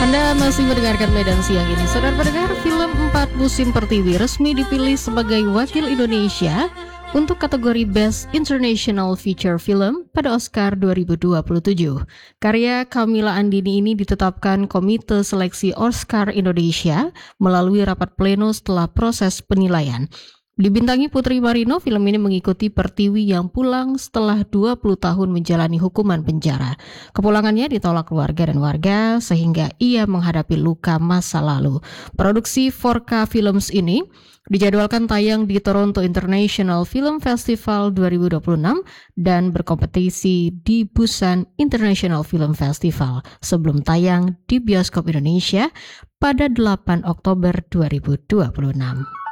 Anda masih mendengarkan Medan Siang ini. Saudara pendengar, film 4 Musim Pertiwi resmi dipilih sebagai wakil Indonesia untuk kategori Best International Feature Film pada Oscar 2027. Karya Kamila Andini ini ditetapkan Komite Seleksi Oscar Indonesia melalui rapat pleno setelah proses penilaian. Dibintangi Putri Marino, film ini mengikuti Pertiwi yang pulang setelah 20 tahun menjalani hukuman penjara. Kepulangannya ditolak keluarga dan warga sehingga ia menghadapi luka masa lalu. Produksi 4K Films ini dijadwalkan tayang di Toronto International Film Festival 2026 dan berkompetisi di Busan International Film Festival sebelum tayang di bioskop Indonesia pada 8 Oktober 2026.